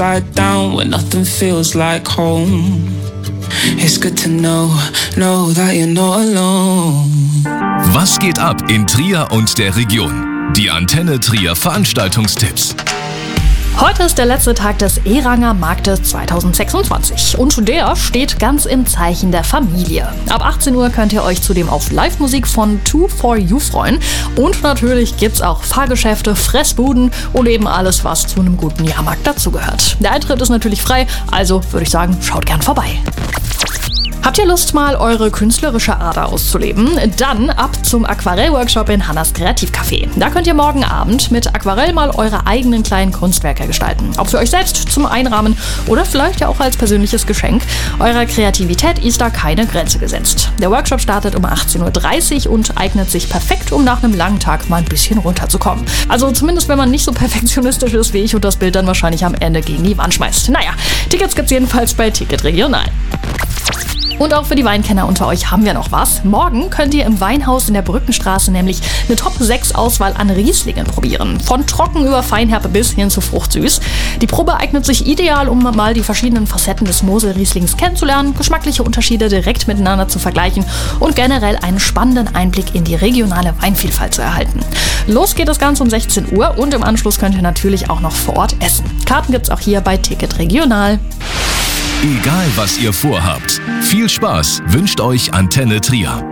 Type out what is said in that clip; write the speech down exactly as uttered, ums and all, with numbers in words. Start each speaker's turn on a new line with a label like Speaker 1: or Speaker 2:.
Speaker 1: Lie down when nothing feels like home. It's good to know, know that you're not alone.
Speaker 2: Was geht ab in Trier und der Region? Die Antenne Trier Veranstaltungstipps.
Speaker 3: Heute ist der letzte Tag des Ehranger Marktes zwanzig sechsundzwanzig und der steht ganz im Zeichen der Familie. Ab achtzehn Uhr könnt ihr euch zudem auf Live-Musik von Two for You freuen und natürlich gibt's auch Fahrgeschäfte, Fressbuden und eben alles, was zu einem guten Jahrmarkt dazugehört. Der Eintritt ist natürlich frei, also würde ich sagen, schaut gern vorbei. Habt ihr Lust, mal eure künstlerische Ader auszuleben? Dann ab zum Aquarellworkshop in Hannas Kreativcafé. Da könnt ihr morgen Abend mit Aquarell mal eure eigenen kleinen Kunstwerke gestalten. Ob für euch selbst zum Einrahmen oder vielleicht ja auch als persönliches Geschenk. Eurer Kreativität ist da keine Grenze gesetzt. Der Workshop startet um achtzehn Uhr dreißig und eignet sich perfekt, um nach einem langen Tag mal ein bisschen runterzukommen. Also zumindest, wenn man nicht so perfektionistisch ist wie ich und das Bild dann wahrscheinlich am Ende gegen die Wand schmeißt. Naja, Tickets gibt's jedenfalls bei Ticket Regional. Und auch für die Weinkenner unter euch haben wir noch was. Morgen könnt ihr im Weinhaus in der Brückenstraße nämlich eine Top sechs Auswahl an Rieslingen probieren. Von trocken über Feinherbe bis hin zu fruchtsüß. Die Probe eignet sich ideal, um mal die verschiedenen Facetten des Mosel-Rieslings kennenzulernen, geschmackliche Unterschiede direkt miteinander zu vergleichen und generell einen spannenden Einblick in die regionale Weinvielfalt zu erhalten. Los geht das Ganze um sechzehn Uhr und im Anschluss könnt ihr natürlich auch noch vor Ort essen. Karten gibt's auch hier bei Ticket Regional.
Speaker 2: Egal was ihr vorhabt, viel Spaß wünscht euch Antenne Trier.